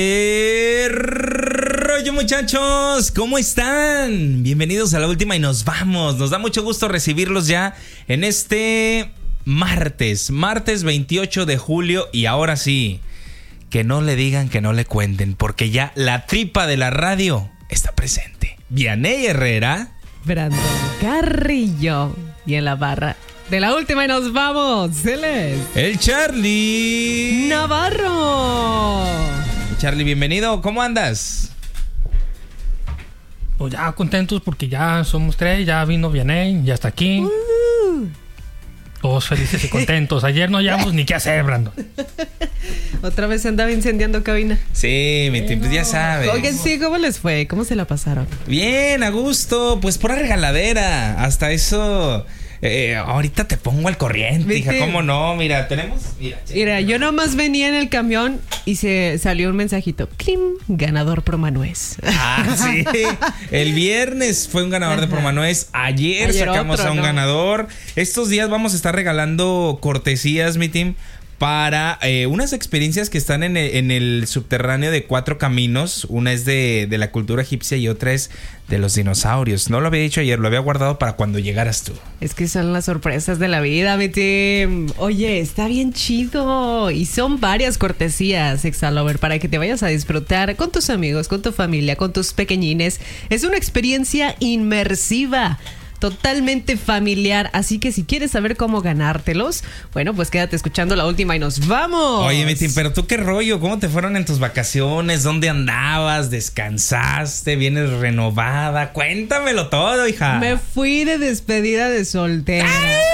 Rollo, muchachos, ¿cómo están? Bienvenidos a la última y nos vamos. Nos da mucho gusto recibirlos ya en este martes 28 de julio. Y ahora sí, que no le digan, que no le cuenten, porque ya la tripa de la radio está presente. Vianey Herrera, Brandon Carrillo, y en la barra de la última y nos vamos, él es el Charlie Navarro. Charlie, bienvenido, ¿cómo andas? Pues ya contentos porque ya somos 3, ya vino Vianey, ya está aquí. Todos felices y contentos. Ayer no hallamos ni qué hacer, Brandon. Otra vez se andaba incendiando cabina. Sí, mi team, pues ya sabes. Oigan, sí, ¿cómo les fue? ¿Cómo se la pasaron? Bien, a gusto, pues pura regaladera. Hasta eso, ahorita te pongo al corriente, ¿viste? hija, ¿cómo no? Mira, tenemos... Mira, yo nomás venía en el camión y se salió un mensajito. ¡Clim! Ganador Promanuez. Ah, sí. El viernes fue un ganador de Promanuez. Ayer sacamos otro, a un ¿no? ganador. Estos días vamos a estar regalando cortesías, mi team, para unas experiencias que están en el subterráneo de 4 caminos. Una es de la cultura egipcia y otra es de los dinosaurios. No lo había dicho ayer, lo había guardado para cuando llegaras tú. Es que son las sorpresas de la vida, mi team. Oye, está bien chido. Y son varias cortesías, Exalover, para que te vayas a disfrutar con tus amigos, con tu familia, con tus pequeñines. Es una experiencia inmersiva, totalmente familiar, así que si quieres saber cómo ganártelos, bueno, pues quédate escuchando la última y nos vamos. Oye, mi team, pero tú qué rollo, ¿cómo te fueron en tus vacaciones? ¿Dónde andabas? ¿Descansaste? ¿Vienes renovada? Cuéntamelo todo, hija. Me fui de despedida de soltera.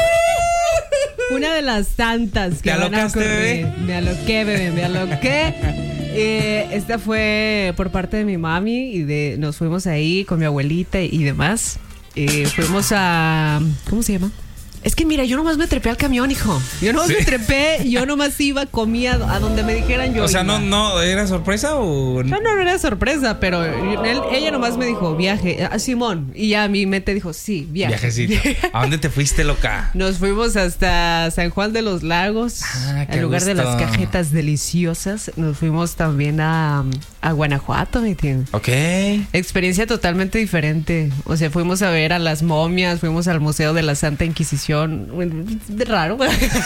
Una de las tantas que ¿Te van a alocaste, ocurrir. bebé? Me aloqué, bebé, me aloqué. Esta fue por parte de mi mami y nos fuimos ahí con mi abuelita y demás. Fuimos a... ¿Cómo se llama? Es que mira, yo nomás me trepé al camión, hijo. Yo nomás me trepé, yo nomás iba, comía a donde me dijeran yo. O sea, iba. ¿no era sorpresa o...? No era sorpresa, pero ella nomás me dijo, viaje, Simón. Y ya mi mente dijo, sí, viaje. Viajecito. ¿A dónde te fuiste, loca? Nos fuimos hasta San Juan de los Lagos, qué al lugar de gusto. las cajetas deliciosas. Nos fuimos también a Guanajuato, mi tío. Ok. Experiencia totalmente diferente. O sea, fuimos a ver a las momias, fuimos al Museo de la Santa Inquisición. Raro.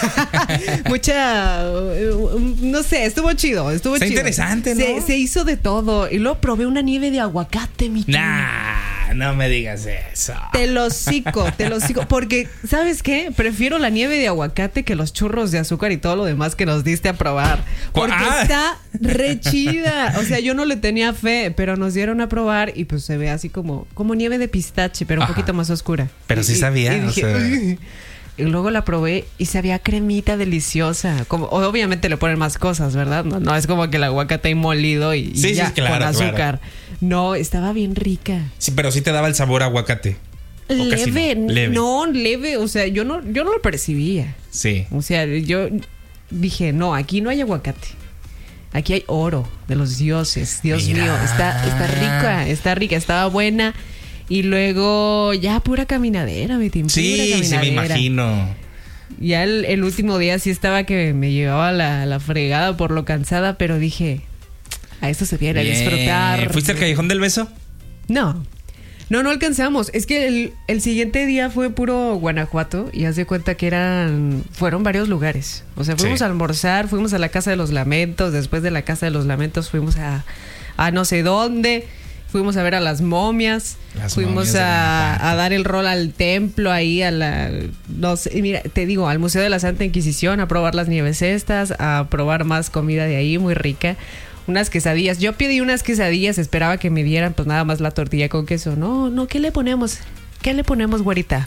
Mucha... no sé, estuvo chido. Está chido. Interesante, ¿no? Se hizo de todo. Y luego probé una nieve de aguacate, mi tío. Nah, no me digas eso. Te lo cico. Porque, ¿sabes qué? Prefiero la nieve de aguacate que los churros de azúcar y todo lo demás que nos diste a probar. Porque está re chida. O sea, yo no le tenía fe, pero nos dieron a probar y pues se ve así como nieve de pistache, pero un poquito más oscura. Pero sí sabía, y dije, o sea... "Uy". Y luego la probé y sabía cremita deliciosa. Como, obviamente le ponen más cosas, ¿verdad? No es como que el aguacate ahí molido y Sí, ya, sí, claro, con azúcar. claro. No, estaba bien rica. Sí, pero sí te daba el sabor a aguacate. ¿O casi Leve, no? Leve. no, leve. O sea, yo no lo percibía. Sí. O sea, yo dije, no, aquí no hay aguacate. Aquí hay oro de los dioses. Dios Mira. mío, está rica, estaba buena. Y luego ya pura caminadera, mi team. Sí, me imagino. Ya el último día sí estaba que me llevaba la fregada por lo cansada, pero dije, a esto se viene a disfrutar. ¿Fuiste al Callejón del Beso? No alcanzamos. Es que el siguiente día fue puro Guanajuato y haz de cuenta que fueron varios lugares. O sea, fuimos a almorzar, fuimos a la Casa de los Lamentos, después de la Casa de los Lamentos fuimos a no sé dónde, fuimos a ver a las momias, fuimos a dar el rol al templo ahí, no sé, mira, te digo, al Museo de la Santa Inquisición, a probar las nieves estas, a probar más comida de ahí, muy rica. Unas quesadillas. Yo pedí unas quesadillas, esperaba que me dieran pues nada más la tortilla con queso. No, ¿qué le ponemos? ¿Qué le ponemos, güerita?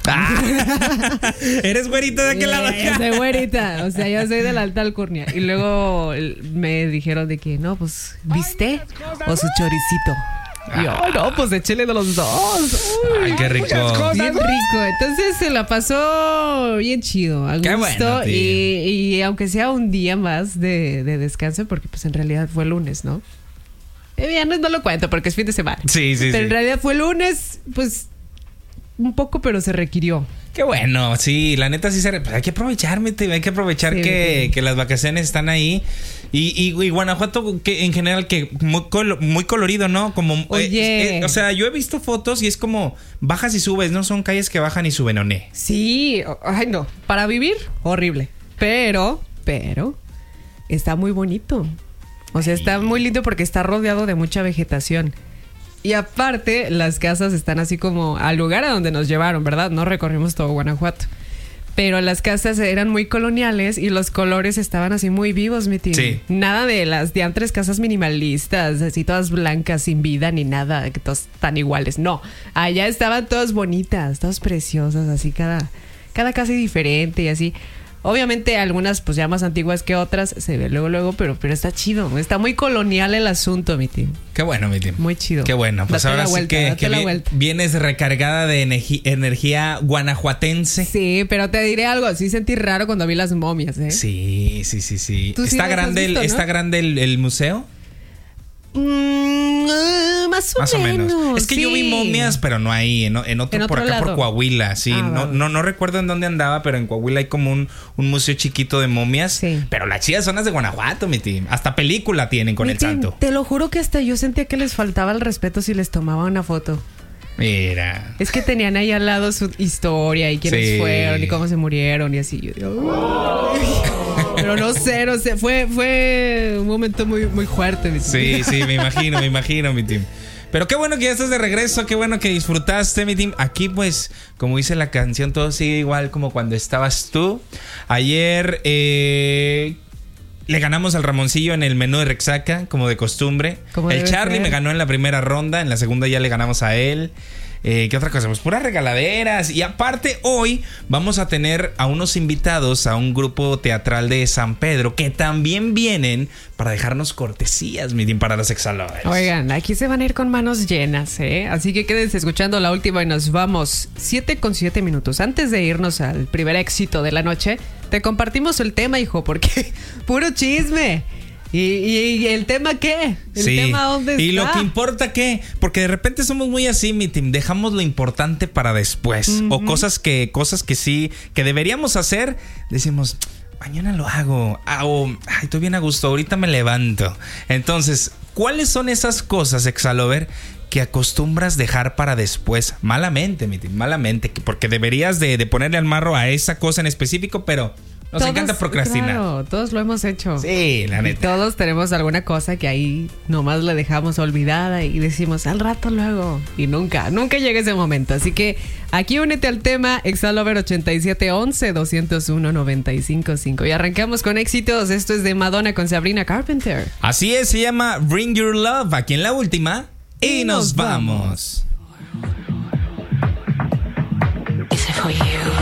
¿Eres güerita de aquel lado? Soy güerita, o sea, yo soy de la alta alcurnia. Y luego me dijeron de que, no, pues, ¿viste? O su choricito. Y yo, no, pues échele de los dos. Uy, ay, qué rico. bien rico. Entonces se la pasó bien chido, a gusto. Qué bueno, tío. Y aunque sea un día más de descanso, porque pues en realidad fue lunes, ¿no? Viernes no lo cuento porque es fin de semana. Sí. Pero en realidad fue lunes, pues un poco, pero se requirió. Qué bueno, sí, la neta sí pues hay que aprovechar, hay que aprovechar que las vacaciones están ahí. Y Guanajuato, que en general, que muy colorido, ¿no? Como, oye. O sea, yo he visto fotos y es como bajas y subes, ¿no? Son calles que bajan y suben, ¿o no? Sí, ay no, para vivir, horrible. Pero, está muy bonito. O sea, está muy lindo porque está rodeado de mucha vegetación. Y aparte, las casas están así como al lugar a donde nos llevaron, ¿verdad? No recorrimos todo Guanajuato. Pero las casas eran muy coloniales y los colores estaban así muy vivos, mi tío. Sí. Nada de las diantres casas minimalistas, así todas blancas, sin vida ni nada, que todas tan iguales. No, allá estaban todas bonitas, todas preciosas, así cada casa diferente y así. Obviamente algunas pues ya más antiguas que otras, se ve luego, pero está chido. Está muy colonial el asunto, mi tío. Qué bueno, mi tío. Muy chido. Qué bueno. Pues date ahora sí que vienes recargada de energía guanajuatense. Sí, pero te diré algo. Sí sentí raro cuando vi las momias, ¿eh? Sí. ¿Está grande, visto, ¿no? ¿Está grande el museo? Más o menos. Es que yo vi momias, pero no ahí, en otro por acá lado. por Coahuila, sí. No recuerdo en dónde andaba, pero en Coahuila hay como un museo chiquito de momias. Sí. Pero las chidas son las de Guanajuato, mi team. Hasta película tienen con el santo. Te lo juro que hasta yo sentía que les faltaba el respeto si les tomaba una foto. Mira. Es que tenían ahí al lado su historia y quiénes fueron y cómo se murieron y así. Yo digo, pero no sé, fue un momento muy, muy fuerte. Mi team. Sí, me imagino, mi team. Pero qué bueno que ya estás de regreso, qué bueno que disfrutaste, mi team. Aquí, pues, como dice la canción, todo sigue igual como cuando estabas tú. Ayer le ganamos al Ramoncillo en el menú de Rexaca, como de costumbre. El Charlie me ganó en la primera ronda, en la segunda ya le ganamos a él. ¿Qué otra cosa? Pues puras regaladeras. Y aparte, hoy vamos a tener a unos invitados a un grupo teatral de San Pedro que también vienen para dejarnos cortesías, mi team, para los Exalovers. Oigan, aquí se van a ir con manos llenas, ¿eh? Así que quédense escuchando la última y nos vamos 7:07. Antes de irnos al primer éxito de la noche, te compartimos el tema, hijo, porque puro chisme. ¿Y el tema qué? ¿El tema dónde está? Y lo que importa qué, porque de repente somos muy así, mi team, dejamos lo importante para después. O cosas que sí, que deberíamos hacer, decimos, mañana lo hago. O, estoy bien a gusto, ahorita me levanto. Entonces, ¿cuáles son esas cosas, Exalover, que acostumbras dejar para después? Malamente, mi team, malamente. Porque deberías de ponerle al marro a esa cosa en específico, pero nos encanta procrastinar. Claro, todos lo hemos hecho. Sí, la neta. Y todos tenemos alguna cosa que ahí nomás la dejamos olvidada y decimos al rato luego. Y nunca llega ese momento. Así que aquí únete al tema Exalover 8711-201-955. Y arrancamos con éxitos. Esto es de Madonna con Sabrina Carpenter. Así es, se llama Bring Your Love, aquí en la última. Y nos vamos. Is it for you?